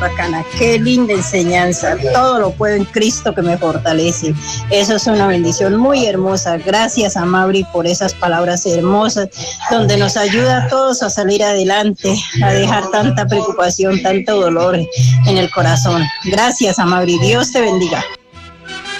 Bacana, qué linda enseñanza. Todo lo puedo en Cristo que me fortalece. Eso es una bendición muy hermosa. Gracias a Mauri por esas palabras hermosas, donde nos ayuda a todos a salir adelante, a dejar tanta preocupación, tanto dolor en el corazón. Gracias a Mauri. Dios te bendiga.